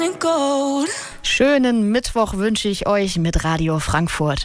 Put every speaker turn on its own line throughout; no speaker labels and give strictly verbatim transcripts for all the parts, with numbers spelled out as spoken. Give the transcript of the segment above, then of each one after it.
Schönen Mittwoch wünsche ich euch mit Radio Frankfurt.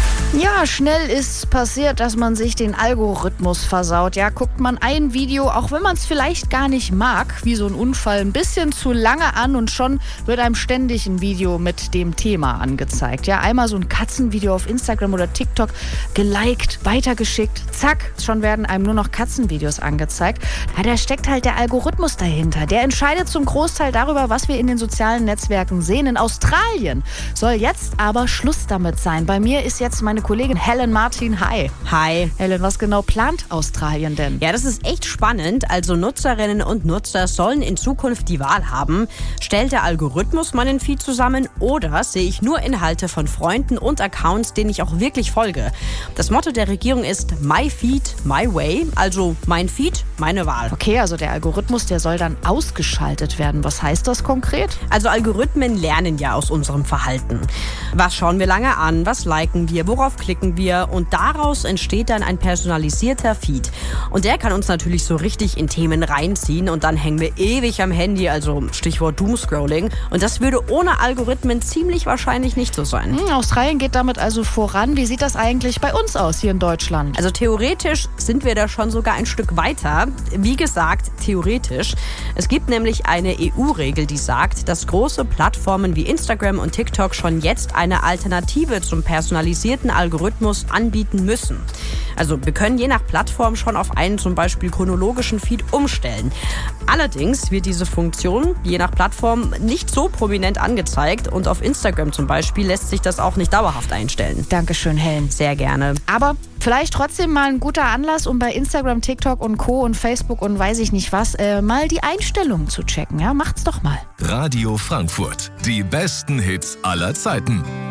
Ja, schnell ist passiert, dass man sich den Algorithmus versaut. Ja, guckt man ein Video, auch wenn man es vielleicht gar nicht mag, wie so ein Unfall, ein bisschen zu lange an und schon wird einem ständig ein Video mit dem Thema angezeigt. Ja, einmal so ein Katzenvideo auf Instagram oder TikTok geliked, weitergeschickt, zack, schon werden einem nur noch Katzenvideos angezeigt. Ja, da steckt halt der Algorithmus dahinter. Der entscheidet zum Großteil darüber, was wir in den sozialen Netzwerken sehen. In Australien soll jetzt aber Schluss damit sein. Bei mir ist jetzt meine Kollegin Helen Martin. Hi.
Hi.
Helen, was genau plant Australien denn?
Ja, das ist echt spannend. Also Nutzerinnen und Nutzer sollen in Zukunft die Wahl haben. Stellt der Algorithmus meinen Feed zusammen oder sehe ich nur Inhalte von Freunden und Accounts, denen ich auch wirklich folge? Das Motto der Regierung ist My Feed, My Way. Also mein Feed, meine Wahl.
Okay, also der Algorithmus, der soll dann ausgeschaltet werden. Was heißt das konkret?
Also Algorithmen lernen ja aus unserem Verhalten. Was schauen wir lange an? Was liken wir? Worauf klicken wir? Und daraus entsteht dann ein personalisierter Feed. Und der kann uns natürlich so richtig in Themen reinziehen und dann hängen wir ewig am Handy, also Stichwort Doomscrolling. Und das würde ohne Algorithmen ziemlich wahrscheinlich nicht so sein.
Hm, Australien geht damit also voran. Wie sieht das eigentlich bei uns aus hier in Deutschland?
Also theoretisch sind wir da schon sogar ein Stück weiter. Wie gesagt, theoretisch. Es gibt nämlich eine E U-Regel, die sagt, dass große Plattformen wie Instagram und TikTok schon jetzt eine Alternative zum personalisierten Algorithmus anbieten müssen. Also wir können je nach Plattform schon auf einen zum Beispiel chronologischen Feed umstellen. Allerdings wird diese Funktion je nach Plattform nicht so prominent angezeigt und auf Instagram zum Beispiel lässt sich das auch nicht dauerhaft einstellen.
Dankeschön, Helen.
Sehr gerne.
Aber vielleicht trotzdem mal ein guter Anlass, um bei Instagram, TikTok und Co. und Facebook und weiß ich nicht was, äh, mal die Einstellungen zu checken. Ja, macht's doch mal.
Radio Frankfurt. Die besten Hits aller Zeiten.